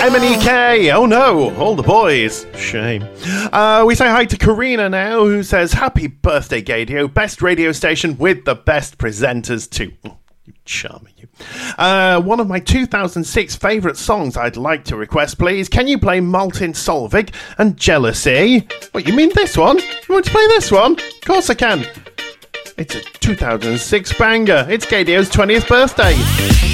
MNEK. Oh no, all the boys. Shame. We say hi to Karina now, who says, happy birthday, Gadio. Best radio station with the best presenters too. Oh, you charming, you. One of my 2006 favourite songs I'd like to request, please. Can you play Martin Solveig and Jealousy? What, you mean this one? You want to play this one? Of course I can. It's a 2006 banger. It's Gadio's 20th birthday.